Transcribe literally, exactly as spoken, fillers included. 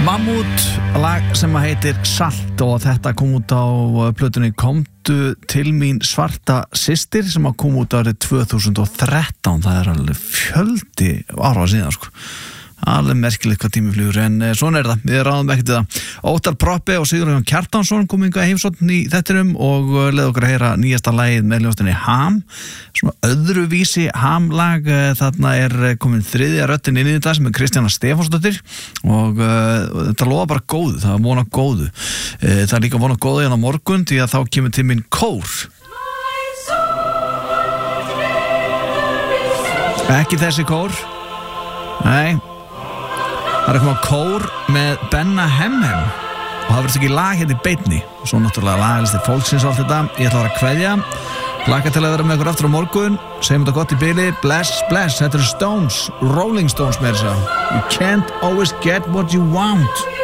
Mammút, lag sem að heitir Salt og þetta kom út á plötunni Komdu til mín svarta systir sem að kom út árið tvö þúsund og þrettán. Það er alveg fjöldi ára síðan sko. Alveg merkilegt hvað tími flugur, en eh, svona er það, við ráðum ekkert í það. Óttar Proppi og Sigurður Kjartansson kom hingað heimsókn í þettinum og uh, leið okkur að heyra nýjasta lagið með hljómsveitinni Ham, svona öðruvísi Ham-lag. Uh, þarna er komin þriðja röddin inn í þetta sem er Kristjana Stefánsdóttir og uh, þetta lofa bara góðu, það er vona góðu. Uh, það er líka vona góðu hérna á morgun því að þá kemur til minn kór. Ekki þessi kór, nei. Það er komið kór með Benna Hemhem og það verður ekki lag hérna í beinni og svo náttúrulega lagalisti fólksins og allt þetta. Ég ætla að vera að kveðja, plaka til að vera með ykkur aftur á morgun, segjum þetta gott í bili, bless, bless. Þetta eru Stones, Rolling Stones með þess að You can't always get what you want.